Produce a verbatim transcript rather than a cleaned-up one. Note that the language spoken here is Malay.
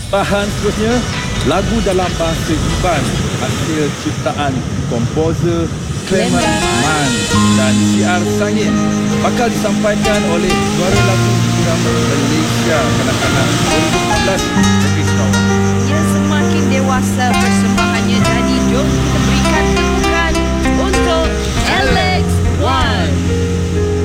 Bahan seterusnya, lagu dalam bahasa Iban hasil ciptaan komposer Clement Mann dan siar Sangin, bakal disampaikan oleh Suara Lagu Irama Malaysia kanak-kanak dua ribu empat belas